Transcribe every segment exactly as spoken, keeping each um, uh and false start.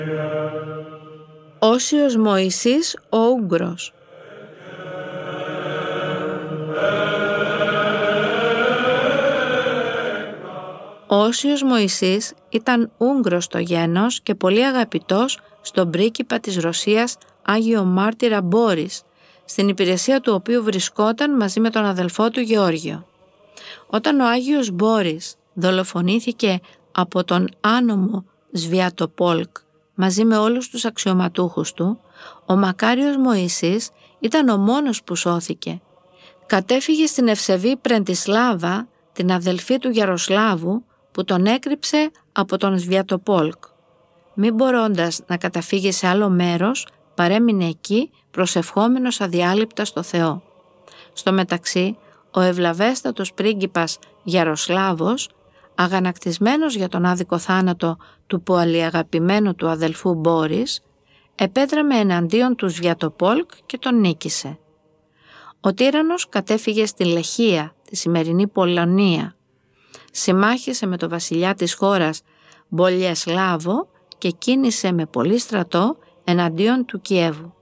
Όσιος Μωυσής ο Ούγγρος. Ο Όσιος Μωυσής ήταν Ούγγρος στο γένος και πολύ αγαπητός στον πρίγκιπα της Ρωσίας Άγιο Μάρτυρα Μπόρις, στην υπηρεσία του οποίου βρισκόταν μαζί με τον αδελφό του Γεώργιο. Όταν ο Άγιος Μπόρις δολοφονήθηκε από τον άνομο Σβιατοπόλκ μαζί με όλους τους αξιωματούχους του, ο μακάριος Μωυσής ήταν ο μόνος που σώθηκε. Κατέφυγε στην ευσεβή Πρεντισλάβα, την αδελφή του Γιαροσλάβου, που τον έκρυψε από τον Σβιατοπόλκ. Μη μπορώντας να καταφύγει σε άλλο μέρος, παρέμεινε εκεί προσευχόμενος αδιάλειπτα στο Θεό. Στο μεταξύ, ο ευλαβέστατος πρίγκιπας Γιαροσλάβος, αγανακτισμένος για τον άδικο θάνατο του πολυαγαπημένου του αδελφού Μπόρις, επέτρεμε εναντίον του Σβιατοπόλκ και τον νίκησε. Ο τύραννος κατέφυγε στη Λεχία, τη σημερινή Πολωνία. Συμμάχισε με το βασιλιά της χώρας Μπολιεσλάβο και κίνησε με πολύ στρατό εναντίον του Κιέβου.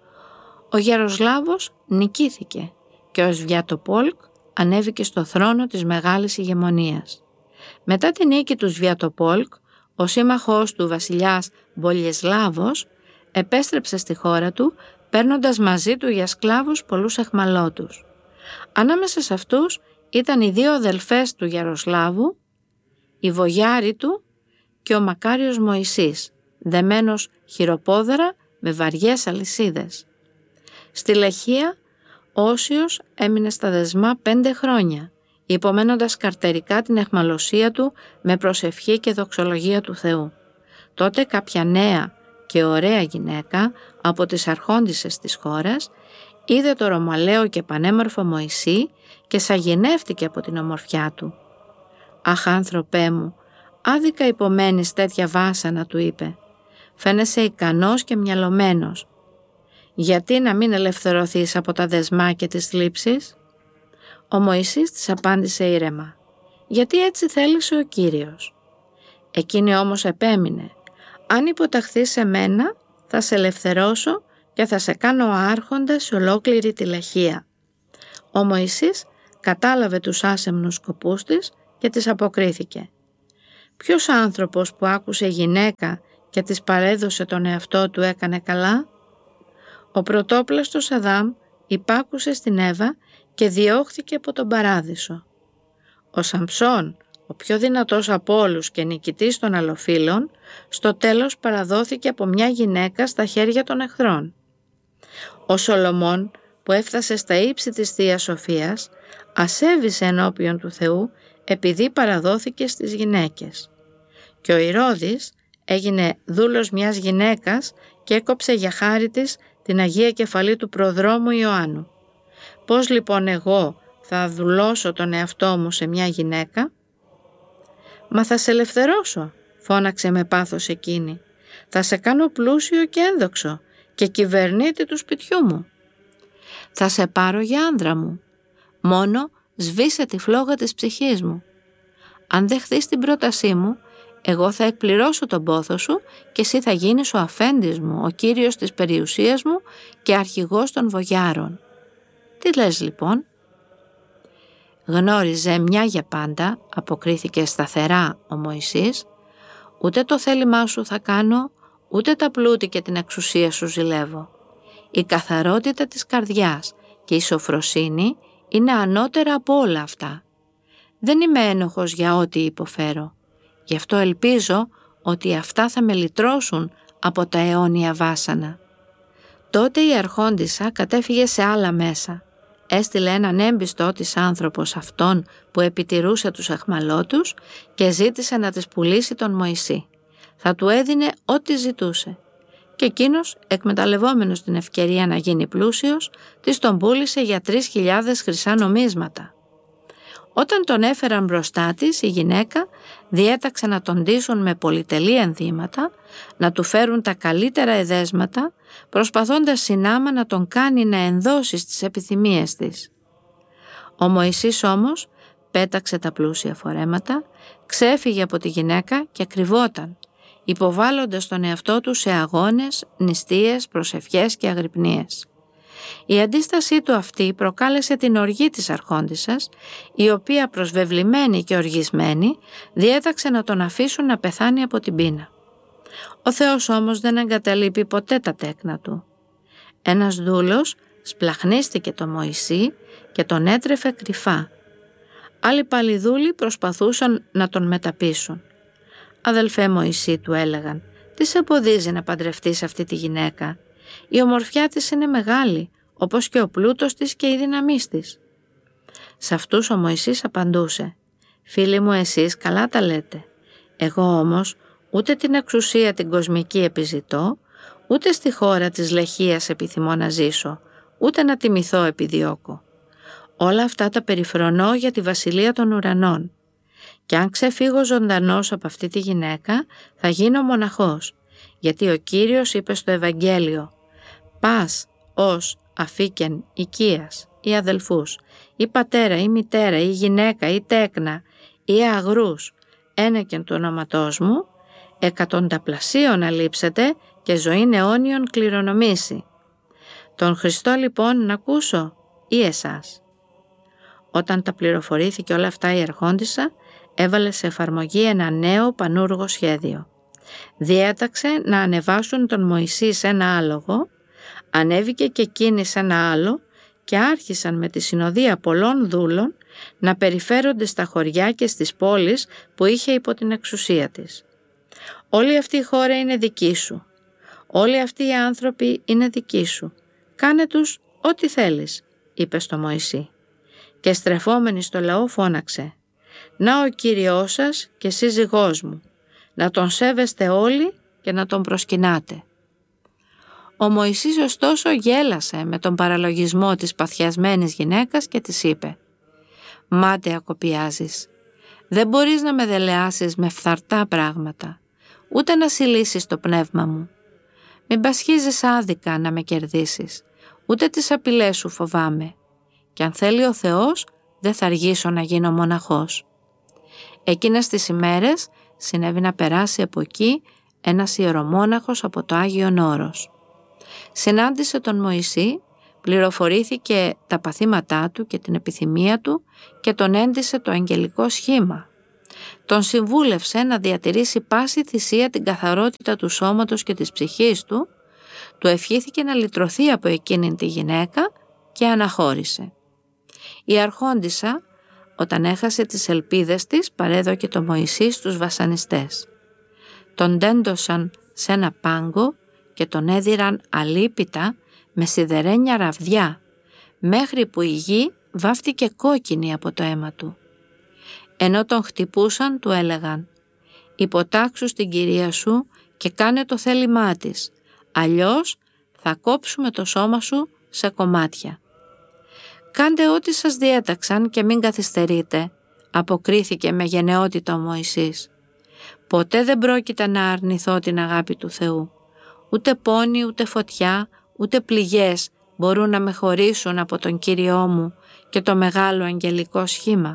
Ο Γιαροσλάβος νικήθηκε και ο Σβιατοπόλκ ανέβηκε στο θρόνο της μεγάλης ηγεμονίας. Μετά την νίκη του Σβιατοπόλκ, ο σύμμαχός του βασιλιάς Μπολιεσλάβος επέστρεψε στη χώρα του, παίρνοντας μαζί του για σκλάβους πολλούς αιχμαλώτους. Ανάμεσα σε αυτούς ήταν οι δύο αδελφές του Γιαροσλάβου, η βογιάρη του και ο μακάριος Μωυσής, δεμένος χειροπόδαρα με βαριές αλυσίδες. Στη Λεχία, ο Όσιος έμεινε στα δεσμά πέντε χρόνια, υπομένοντας καρτερικά την αιχμαλωσία του με προσευχή και δοξολογία του Θεού. Τότε κάποια νέα και ωραία γυναίκα από τις αρχόντισσες της χώρας είδε το ρωμαλαίο και πανέμορφο Μωυσή και σαγηνεύτηκε από την ομορφιά του. «Αχ, άνθρωπέ μου, άδικα υπομένεις τέτοια βάσανα», του είπε. «Φαίνεσαι ικανός και μυαλωμένος. Γιατί να μην ελευθερωθείς από τα δεσμά και τις θλίψεις?» Ο Μωυσής της απάντησε ήρεμα. «Γιατί έτσι θέλησε ο Κύριος». Εκείνη όμως επέμεινε. «Αν υποταχθείς σε μένα, θα σε ελευθερώσω και θα σε κάνω άρχοντα σε ολόκληρη τη Λεχία». Ο Μωυσής κατάλαβε τους άσεμνους σκοπούς της και της αποκρίθηκε. «Ποιος άνθρωπος που άκουσε γυναίκα και της παρέδωσε τον εαυτό του έκανε καλά?» Ο πρωτόπλαστος Αδάμ υπάκουσε στην Εύα και διώχθηκε από τον παράδεισο. Ο Σαμψόν, ο πιο δυνατός από όλους και νικητής των αλλοφύλων, στο τέλος παραδόθηκε από μια γυναίκα στα χέρια των εχθρών. Ο Σολομών, που έφτασε στα ύψη της Θείας Σοφίας, ασέβησε ενώπιον του Θεού επειδή παραδόθηκε στις γυναίκες. Και ο Ηρώδης έγινε δούλος μιας γυναίκας και έκοψε για χάρη της την Αγία Κεφαλή του προδρόμου Ιωάννου. Πώς λοιπόν εγώ θα δουλώσω τον εαυτό μου σε μια γυναίκα? «Μα θα σε ελευθερώσω», φώναξε με πάθος εκείνη. «Θα σε κάνω πλούσιο και ένδοξο και κυβερνήτη του σπιτιού μου. Θα σε πάρω για άνδρα μου. Μόνο σβήσε τη φλόγα της ψυχής μου. Αν δεχθείς την πρότασή μου, εγώ θα εκπληρώσω τον πόθο σου και εσύ θα γίνεις ο αφέντης μου, ο κύριος της περιουσίας μου και αρχηγός των βογιάρων». «Τι λες λοιπόν?» «Γνώριζε μια για πάντα», αποκρίθηκε σταθερά ο Μωυσής, «ούτε το θέλημά σου θα κάνω, ούτε τα πλούτη και την εξουσία σου ζηλεύω. Η καθαρότητα της καρδιάς και η σοφροσύνη είναι ανώτερα από όλα αυτά. Δεν είμαι ένοχος για ό,τι υποφέρω. Γι' αυτό ελπίζω ότι αυτά θα με λυτρώσουν από τα αιώνια βάσανα». Τότε η αρχόντισσα κατέφυγε σε άλλα μέσα. Έστειλε έναν έμπιστο της άνθρωπος αυτόν που επιτηρούσε τους αιχμαλώτους και ζήτησε να της πουλήσει τον Μωυσή. Θα του έδινε ό,τι ζητούσε. Και εκείνος, εκμεταλλευόμενος την ευκαιρία να γίνει πλούσιος, της τον πούλησε για τρεις χιλιάδες χρυσά νομίσματα. Όταν τον έφεραν μπροστά της, η γυναίκα διέταξε να τον ντύσουν με πολυτελή ενδύματα, να του φέρουν τα καλύτερα εδέσματα, προσπαθώντας συνάμα να τον κάνει να ενδώσει στις επιθυμίες της. Ο Μωυσής όμως πέταξε τα πλούσια φορέματα, ξέφυγε από τη γυναίκα και κρυβόταν. υποβάλλοντας τον εαυτό του σε αγώνες, νηστείες, προσευχές και αγρυπνίες. Η αντίστασή του αυτή προκάλεσε την οργή της αρχόντισσας, η οποία προσβεβλημένη και οργισμένη διέταξε να τον αφήσουν να πεθάνει από την πείνα. Ο Θεός όμως δεν εγκαταλείπει ποτέ τα τέκνα του. Ένας δούλος σπλαχνίστηκε το Μωυσή και τον έτρεφε κρυφά. Άλλοι πάλι δούλοι προσπαθούσαν να τον μεταπείσουν. «Αδελφέ Μωυσή», του έλεγαν, «τι σε εμποδίζει να παντρευτείς αυτή τη γυναίκα? Η ομορφιά της είναι μεγάλη, όπως και ο πλούτος της και η δύναμής της». Σε αυτούς ο Μωυσής απαντούσε, «Φίλοι μου, εσείς καλά τα λέτε. Εγώ όμως ούτε την εξουσία την κοσμική επιζητώ, ούτε στη χώρα της λεχίας επιθυμώ να ζήσω, ούτε να τιμηθώ επιδιώκω. Όλα αυτά τα περιφρονώ για τη βασιλεία των ουρανών. Και αν ξεφύγω ζωντανός από αυτή τη γυναίκα, θα γίνω μοναχός, γιατί ο Κύριος είπε στο Ευαγγέλιο, «Πας ως αφήκεν οικίας ή αδελφούς, ή πατέρα ή μητέρα ή γυναίκα ή τέκνα ή αγρούς, ένεκεν του ονόματός μου, εκατονταπλασίων αλείψετε και ζωήν αιώνιον κληρονομήσει». Τον Χριστό λοιπόν να ακούσω ή εσάς? Όταν τα πληροφορήθηκε όλα αυτά η αρχόντισσα, έβαλε σε εφαρμογή ένα νέο πανούργο σχέδιο. Διέταξε να ανεβάσουν τον Μωυσή σε ένα άλογο, ανέβηκε και εκείνη σε ένα άλλο και άρχισαν με τη συνοδεία πολλών δούλων να περιφέρονται στα χωριά και στις πόλεις που είχε υπό την εξουσία της. «Όλη αυτή η χώρα είναι δική σου. Όλοι αυτοί οι άνθρωποι είναι δικοί σου. Κάνε τους ό,τι θέλεις», είπε στο Μωυσή. Και στρεφόμενη στο λαό φώναξε, «Να ο Κύριός σας και σύζυγός μου, να τον σέβεστε όλοι και να τον προσκυνάτε». Ο Μωυσής ωστόσο γέλασε με τον παραλογισμό της παθιασμένης γυναίκας και της είπε, «Μάταια κοπιάζεις. Δεν μπορείς να με δελεάσεις με φθαρτά πράγματα, ούτε να συλλήσεις το πνεύμα μου. Μην πασχίζεις άδικα να με κερδίσεις, ούτε τις απειλές σου φοβάμαι. Και αν θέλει ο Θεός, δεν θα αργήσω να γίνω μοναχός». Εκείνες τις ημέρες συνέβη να περάσει από εκεί ένας ιερομόναχος από το Άγιον Όρος. Συνάντησε τον Μωυσή, πληροφορήθηκε τα παθήματά του και την επιθυμία του και τον έντυσε το αγγελικό σχήμα. Τον συμβούλευσε να διατηρήσει πάση θυσία την καθαρότητα του σώματος και της ψυχής του, του ευχήθηκε να λυτρωθεί από εκείνη τη γυναίκα και αναχώρησε. Η αρχόντισσα, όταν έχασε τις ελπίδες της, παρέδωκε το Μωυσή στους βασανιστές. Τον τέντωσαν σε ένα πάγκο και τον έδιραν αλίπητα με σιδερένια ραβδιά, μέχρι που η γη βάφτηκε κόκκινη από το αίμα του. Ενώ τον χτυπούσαν, του έλεγαν, «Υποτάξου στην κυρία σου και κάνε το θέλημά της, αλλιώς θα κόψουμε το σώμα σου σε κομμάτια». «Κάντε ό,τι σας διέταξαν και μην καθυστερείτε», αποκρίθηκε με γενναιότητα ο Μωυσής. «Ποτέ δεν πρόκειται να αρνηθώ την αγάπη του Θεού. Ούτε πόνοι, ούτε φωτιά, ούτε πληγές μπορούν να με χωρίσουν από τον Κύριό μου και το μεγάλο αγγελικό σχήμα».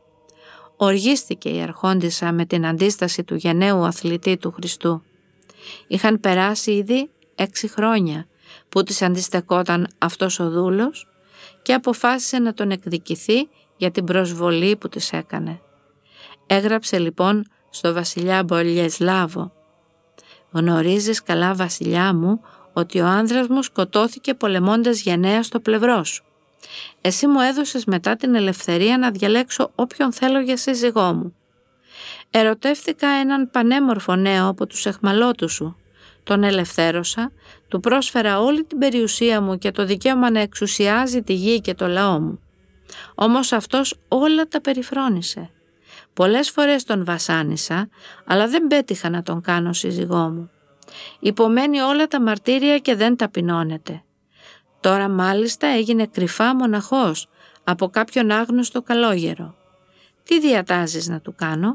Οργίστηκε η αρχόντισσα με την αντίσταση του γενναίου αθλητή του Χριστού. Είχαν περάσει ήδη έξι χρόνια που της αντιστεκόταν αυτός ο δούλος και αποφάσισε να τον εκδικηθεί για την προσβολή που της έκανε. Έγραψε λοιπόν στο βασιλιά Μπολιεσλάβο, «Γνωρίζεις καλά, βασιλιά μου, ότι ο άνδρας μου σκοτώθηκε πολεμώντας γενναία στο πλευρό σου. Εσύ μου έδωσες μετά την ελευθερία να διαλέξω όποιον θέλω για σύζυγό μου. Ερωτεύτηκα έναν πανέμορφο νέο από τους εχμαλώτους σου. Τον ελευθέρωσα, του πρόσφερα όλη την περιουσία μου και το δικαίωμα να εξουσιάζει τη γη και το λαό μου. Όμως αυτός όλα τα περιφρόνησε. Πολλές φορές τον βασάνισα, αλλά δεν πέτυχα να τον κάνω σύζυγό μου. Υπομένει όλα τα μαρτύρια και δεν ταπεινώνεται. Τώρα μάλιστα έγινε κρυφά μοναχός από κάποιον άγνωστο καλόγερο. Τι διατάζεις να του κάνω?»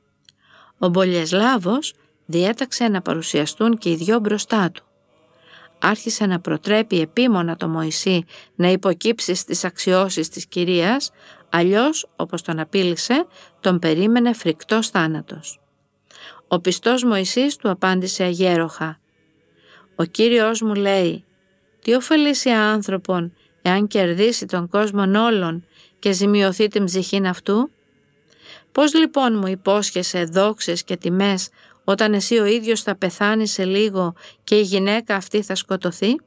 Ο Μπολιεσλάβος διέταξε να παρουσιαστούν και οι δυο μπροστά του. Άρχισε να προτρέπει επίμονα το Μωυσή να υποκύψει στις αξιώσεις της κυρίας, αλλιώς, όπως τον απείλησε, τον περίμενε φρικτός θάνατος. Ο πιστός Μωυσής του απάντησε αγέροχα: «Ο Κύριος μου λέει, τι ωφελήσει άνθρωπον εάν κερδίσει τον κόσμον όλων και ζημιωθεί την ψυχήν αυτού? Πώς λοιπόν μου υπόσχεσαι δόξες και τιμές όταν εσύ ο ίδιος θα πεθάνεις σε λίγο και η γυναίκα αυτή θα σκοτωθεί?»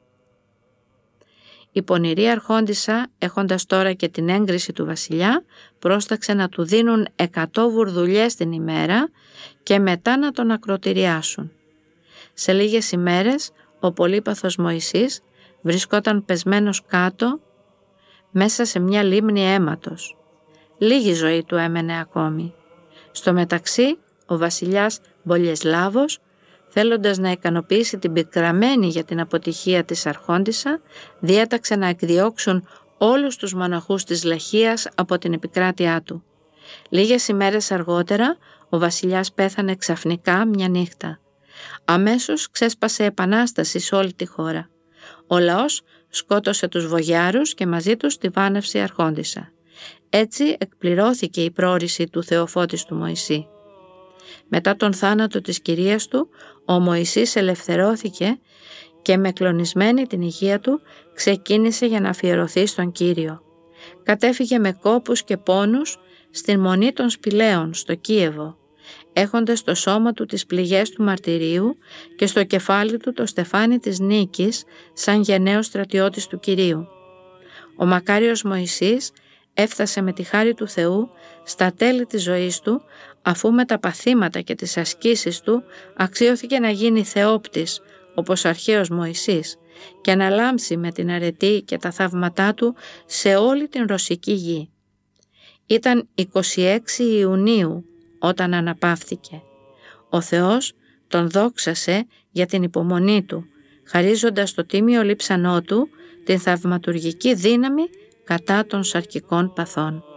Η πονηρή αρχόντισσα, έχοντας τώρα και την έγκριση του βασιλιά, πρόσταξε να του δίνουν εκατό βουρδουλιές την ημέρα και μετά να τον ακροτηριάσουν. Σε λίγες ημέρες ο πολύπαθος Μωυσής βρισκόταν πεσμένος κάτω μέσα σε μια λίμνη αίματος. Λίγη ζωή του έμενε ακόμη. Στο μεταξύ ο βασιλιάς Μπολιεσλάβος, θέλοντας να ικανοποιήσει την πικραμένη για την αποτυχία της αρχόντισσα, διέταξε να εκδιώξουν όλους τους μοναχούς της Λαχίας από την επικράτειά του. Λίγες ημέρες αργότερα ο βασιλιάς πέθανε ξαφνικά μια νύχτα. Αμέσως ξέσπασε επανάσταση σε όλη τη χώρα. Ο λαός σκότωσε τους βογιάρους και μαζί τους τη βάναυση αρχόντισσα. Έτσι εκπληρώθηκε η πρόρηση του Θεοφώτιστου Μωυσή. Μετά τον θάνατο της κυρίας του, ο Μωυσής ελευθερώθηκε και με κλονισμένη την υγεία του ξεκίνησε για να αφιερωθεί στον Κύριο. Κατέφυγε με κόπους και πόνους στην μονή των Σπηλαίων στο Κίεβο, έχοντας στο σώμα του τις πληγές του μαρτυρίου και στο κεφάλι του το στεφάνι της νίκης σαν γενναίος στρατιώτης του Κυρίου. Ο μακάριος Μωυσής έφτασε με τη χάρη του Θεού στα τέλη της ζωής του, αφού με τα παθήματα και τις ασκήσεις του αξιώθηκε να γίνει θεόπτης όπως ο αρχαίος Μωυσής και να λάμψει με την αρετή και τα θαύματά του σε όλη την ρωσική γη. Ήταν εικοστή έκτη Ιουνίου όταν αναπαύθηκε. Ο Θεός τον δόξασε για την υπομονή του, χαρίζοντας το τίμιο λείψανό του την θαυματουργική δύναμη κατά των σαρκικών παθών.